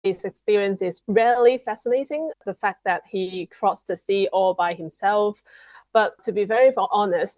His experience is really fascinating. The fact that he crossed the sea all by himself. But to be very honest,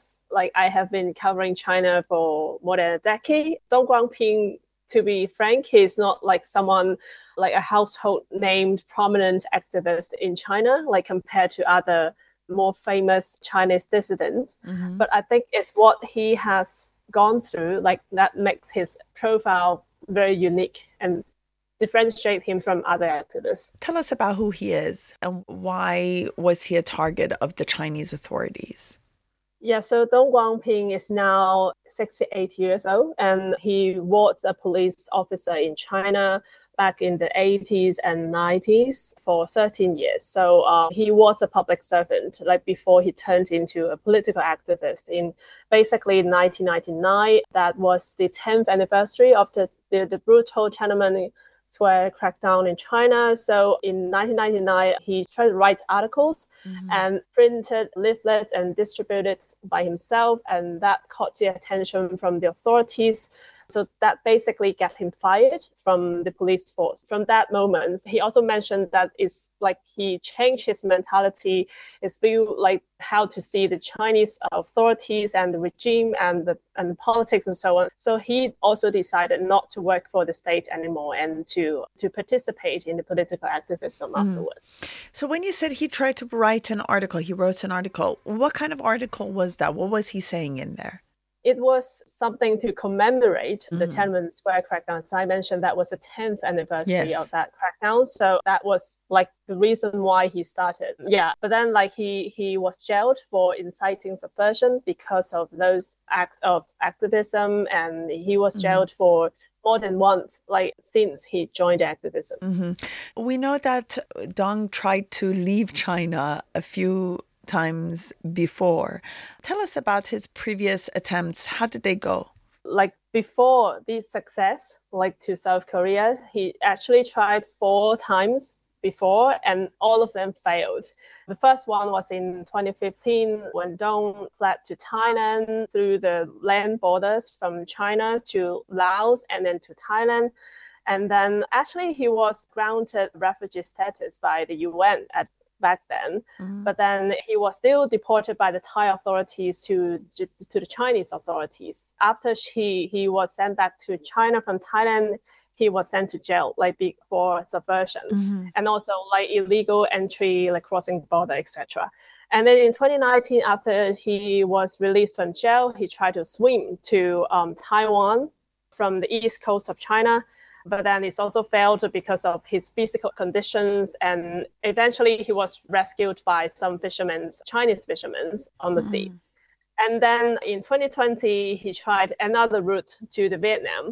I have been covering China for more than a decade. Dong Guangping, to be frank, he's not like someone like a household named prominent activist in China, like compared to other more famous Chinese dissidents. Hmm. But I think it's what he has gone through, like that makes his profile very unique and differentiate him from other activists. Tell us about who he is and why was he a target of the Chinese authorities? Yeah, so Dong Guangping is now 68 years old, and he was a police officer in China back in the 80s and 90s for 13 years. So he was a public servant, like before he turned into a political activist in basically 1999. That was the 10th anniversary of the brutal Tiananmen Square crackdown in China. So in 1999, he tried to write articles Hmm. and printed leaflets and distributed by himself, and that caught the attention from the authorities. So that basically got him fired from the police force. From that moment, he also mentioned that it's like he changed his mentality, his view, like how to see the Chinese authorities and the regime and politics and so on. So he also decided not to work for the state anymore and to participate in the political activism Hmm. afterwards. So when you said he tried to write an article, he wrote an article. What kind of article was that? What was he saying in there? It was something to commemorate the Hmm. Tiananmen Square crackdown. As I mentioned, that was the 10th anniversary of Yes. that crackdown. So that was like the reason why he started. Yeah. But then like he was jailed for inciting subversion because of those acts of activism, and he was Hmm. jailed for more than once, like since he joined activism. Hmm. We know that Dong tried to leave China a few times before. Tell us about his previous attempts. How did they go? Like before this success, like to South Korea, he actually tried 4 times before, and all of them failed. The first one was in 2015 when Dong fled to Thailand through the land borders from China to Laos and then to Thailand. And then actually he was granted refugee status by the UN at back then. Hmm. But then he was still deported by the Thai authorities to the Chinese authorities. After he was sent back to China from Thailand, he was sent to jail like for subversion Hmm. and also like illegal entry, like crossing border, etc. And then in 2019, after he was released from jail, he tried to swim to Taiwan from the east coast of China, but then it's also failed because of his physical conditions. And eventually he was rescued by some fishermen, Chinese fishermen on the sea. Hmm. And then in 2020, he tried another route to the Vietnam,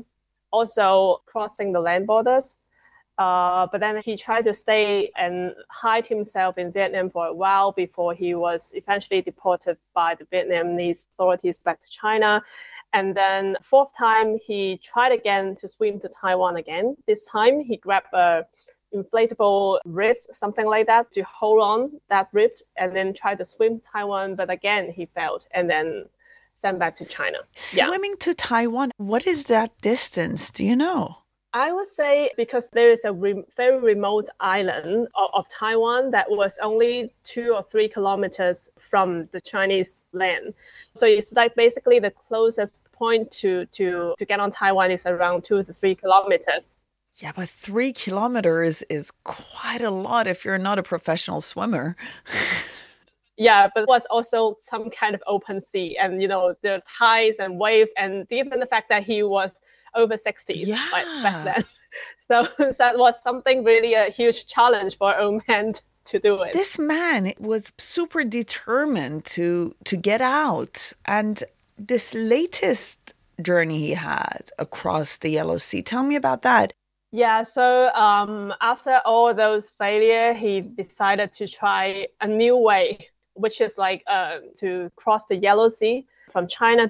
also crossing the land borders. But then he tried to stay and hide himself in Vietnam for a while before he was eventually deported by the Vietnamese authorities back to China. And then fourth time, he tried again to swim to Taiwan again. This time, he grabbed a inflatable rift, something like that, to hold on that rift and then try to swim to Taiwan. But again, he failed and then sent back to China. Yeah. Swimming to Taiwan, what is that distance? Do you know? I would say because there is a very remote island of Taiwan that was only 2 or 3 kilometers from the Chinese land. So it's like basically the closest point to get on Taiwan is around 2 to 3 kilometers. Yeah, but 3 kilometers is quite a lot if you're not a professional swimmer. Yeah, but it was also some kind of open sea, and there are tides and waves, and even the fact that he was over 60s like back Yeah. then. So that was something really a huge challenge for a man to do it. This man was super determined to get out. And this latest journey he had across the Yellow Sea, tell me about that. Yeah, so after all those failure, he decided to try a new way, which is like to cross the Yellow Sea from China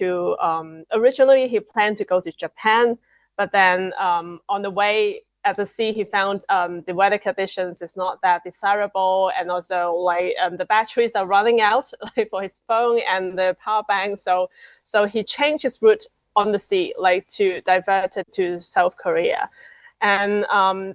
to originally he planned to go to Japan, but then on the way at the sea he found the weather conditions is not that desirable, and also like the batteries are running out like for his phone and the power bank. So he changed his route on the sea, like to divert it to South Korea. And